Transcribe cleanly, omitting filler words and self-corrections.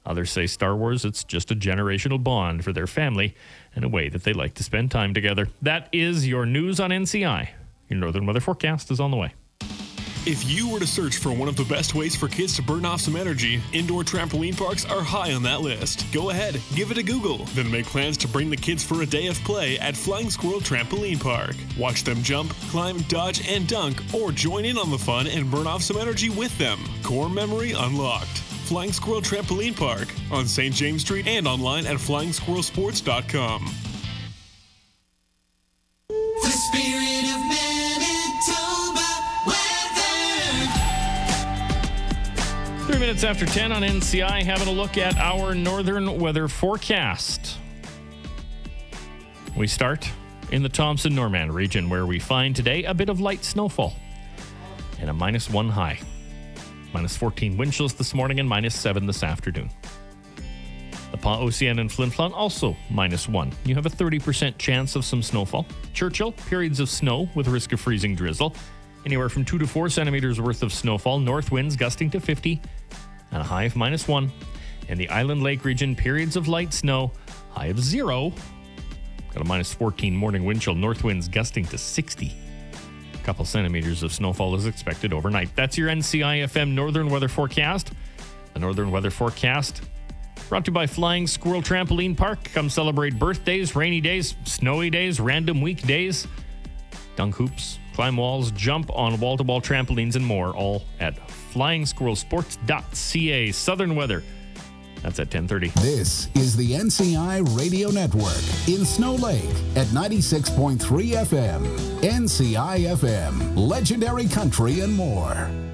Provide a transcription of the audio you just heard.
Others say Star Wars, it's just a generational bond for their family and a way that they like to spend time together. That is your news on NCI. Your Northern Weather Forecast is on the way. If you were to search for one of the best ways for kids to burn off some energy, indoor trampoline parks are high on that list. Go ahead, give it a Google, then make plans to bring the kids for a day of play at Flying Squirrel Trampoline Park. Watch them jump, climb, dodge, and dunk, or join in on the fun and burn off some energy with them. Core memory unlocked. Flying Squirrel Trampoline Park on St. James Street and online at FlyingSquirrelSports.com. The spirit of Manitoba weather. 3 minutes after 10 on NCI, having a look at our Northern Weather Forecast. We start in the Thompson-Norman region, where we find today a bit of light snowfall and a -1 high. -14 wind chills this morning and -7 this afternoon. The Pont-Ocean and Flin Flon also -1. You have a 30% chance of some snowfall. Churchill, periods of snow with risk of freezing drizzle. Anywhere from 2 to 4 centimeters worth of snowfall. North winds gusting to 50 and a high of -1. In the Island Lake region, periods of light snow, high of 0. Got a -14 morning wind chill. North winds gusting to 60. A couple centimeters of snowfall is expected overnight. That's your NCI-FM Northern Weather Forecast. The Northern Weather Forecast brought to you by Flying Squirrel Trampoline Park. Come celebrate birthdays, rainy days, snowy days, random weekdays. Dunk hoops, climb walls, jump on wall-to-wall trampolines, and more, all at flying-squirrelsports.ca. Southern weather. That's at 10:30. This is the NCI Radio Network in Snow Lake at 96.3 FM. NCI FM, legendary country and more.